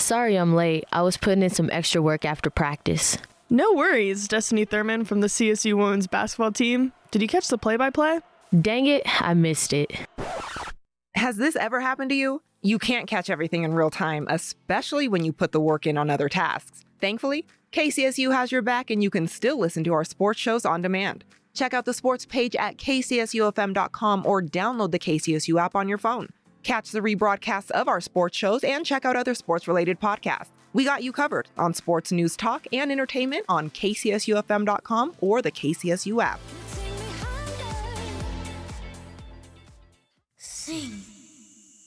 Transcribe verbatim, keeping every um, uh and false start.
Sorry I'm late. I was putting in some extra work after practice. No worries, Destiny Thurman from the C S U women's basketball team. Did you catch the play-by-play? Dang it, I missed it. Has this ever happened to you? You can't catch everything in real time, especially when you put the work in on other tasks. Thankfully, K C S U has your back and you can still listen to our sports shows on demand. Check out the sports page at k c s u f m dot com or download the K C S U app on your phone. Catch the rebroadcasts of our sports shows and check out other sports-related podcasts. We got you covered on sports news talk and entertainment on k c s u f m dot com or the K C S U app.